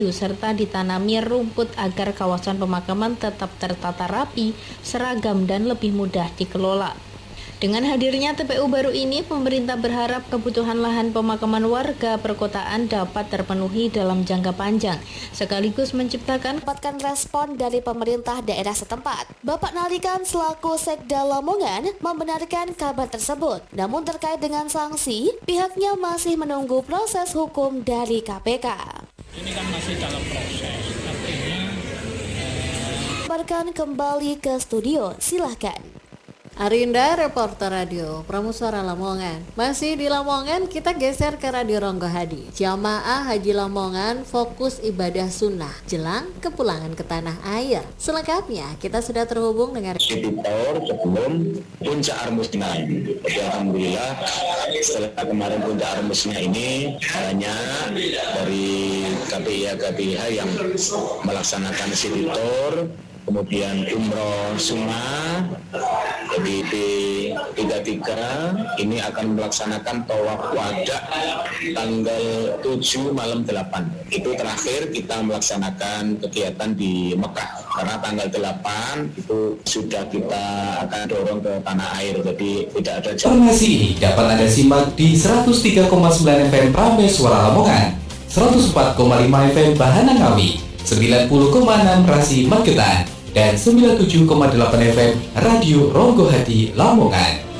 serta ditanami rumput agar kawasan pemakaman tetap tertata rapi, seragam, dan lebih mudah dikelola. Dengan hadirnya TPU baru ini, pemerintah berharap kebutuhan lahan pemakaman warga perkotaan dapat terpenuhi dalam jangka panjang, sekaligus mendapatkan respon dari pemerintah daerah setempat. Bapak Nalikan selaku Sekda Lamongan membenarkan kabar tersebut, namun terkait dengan sanksi, pihaknya masih menunggu proses hukum dari KPK. Ini kan masih dalam proses, artinya Kabarkan kembali ke studio, silahkan. Arinda, reporter radio Pramusuara Lamongan. Masih di Lamongan, kita geser ke Radio Ronggo Hadi. Jamaah Haji Lamongan fokus ibadah sunnah jelang kepulangan ke tanah air. Selengkapnya, kita sudah terhubung dengan Titor sebelum puncak Armusna. Jadi alhamdulillah setelah kemarin puncak Armusna ini banyak dari KPIH yang melaksanakan Titor, kemudian umroh sunnah. Jadi di 33 ini akan melaksanakan tawaf wada tanggal 7 malam 8. Itu terakhir kita melaksanakan kegiatan di Mekah, karena tanggal 8 itu sudah kita akan dorong ke tanah air, jadi tidak ada Informasi ini dapat Anda simak di 103,9 FM Pramusuara Lamongan, 104,5 FM Bahana Ngawi, 90,6 Rasi Magetan, dan 97,8 FM Radio Ronggo Hadi Lamongan.